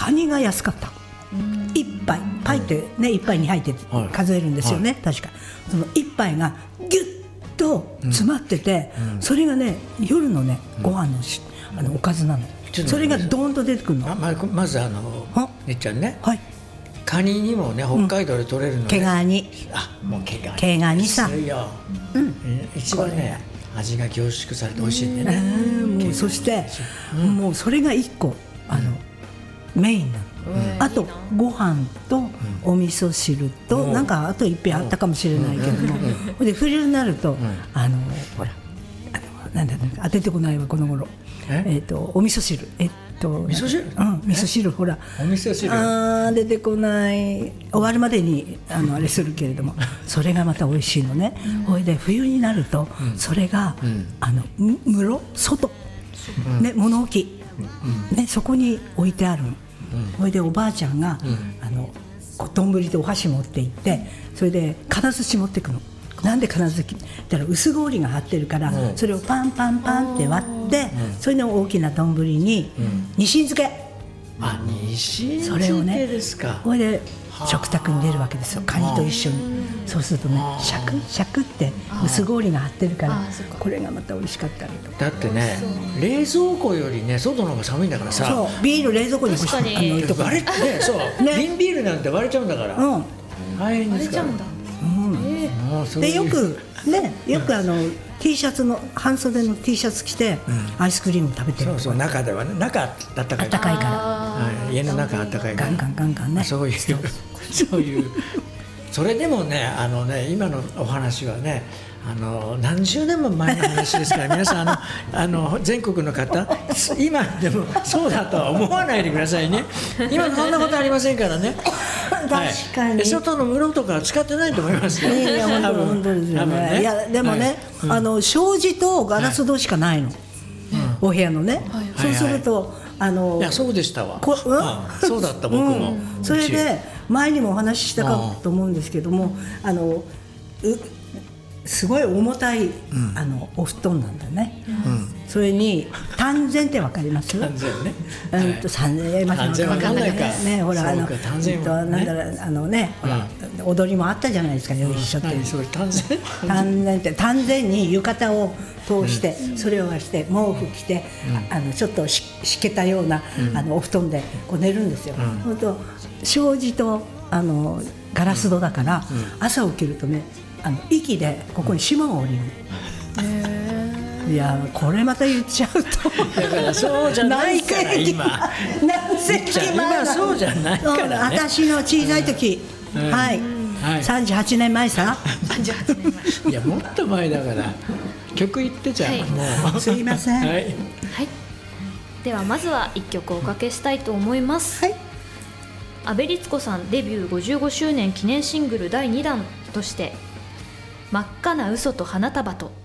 カニが安かった。一杯パイってね、一杯2杯って数えるんですよね、確か。その一杯がギュッと詰まってて、それがね夜のねご飯のおかずなの。それがドーンと出てくるの。 まずねっちゃんね、 はい、 カニにもね北海道で取れるのね、 毛ガニ、 もう毛ガニさ、 一番ね味が凝縮されて美味しいんでね。 もうそして、もうそれが一個メインなの。あとご飯とお味噌汁と、なんかあと一品あったかもしれないけども、で冬になるとほらなんだ当ててこないわこの頃、お味噌汁、味噌汁、味噌汁、ほらお味噌汁出てこない、終わるまでにあれするけれども、それがまた美味しいのね。ほいで冬になるとそれが室外ね、物置ね、そこに置いてあるの。それでおばあちゃんが丼でお箸持って行って、それで金槌持ってくの。なんで金槌だから薄氷が張ってるから、それをパンパンパンって割って、それの大きな丼にニシン漬け、 ニシン漬けですか。 それで食卓に出るわけですよ、カニと一緒に。そうするとね、シャクシャクって薄氷が張ってるから、これがまた美味しかったりとか。 だってね、冷蔵庫よりね外の方が寒いんだからさ。 そう、ビール冷蔵庫に置いとか、 割れてね、そう瓶ビールなんて割れちゃうんだから。大変ですから。 でよく T シャツの半袖の T シャツ着てアイスクリーム食べてる。 そうそう、中ではね、中あったかいから、 家の中あったかいから、 ガンガンガンガンね、 そういうそれでもね、今のお話はね、何十年も前の話ですから皆さん全国の方、今でもそうだとは思わないでくださいね。今そんなことありませんからね。 確かに、 外の室とか使ってないと思いますよ。 いや本当ですよね。いやでもね、障子とガラス戸しかないの、お部屋のね。そうするといやそうでしたわ。そうだった僕も。 それで前にもお話ししたかと思うんですけども、すごい重たいお布団なんだね。それに丹前ってわかります？ 丹前ね。 丹前わかんないか。 ね、ほらなんだろうね、ほら踊りもあったじゃないですか、一緒って。丹前に浴衣を通して、それをして毛布着て、ちょっとしけたようなお布団でこう寝るんですよ。本当障子とガラス戸だから、朝起きるとね、息でここに霜が降りる。いやこれまた言っちゃうとだからそうじゃないから今何世紀前今そうじゃないからね。 私の小さい時、38年前さ。 38年前。 いやもっと前だから。曲言ってじゃん。 すいません。 はい。ではまずは一曲おかけしたいと思います。阿部律子さんデビュー55周年記念シングル第2弾として、真っ赤な嘘と花束と。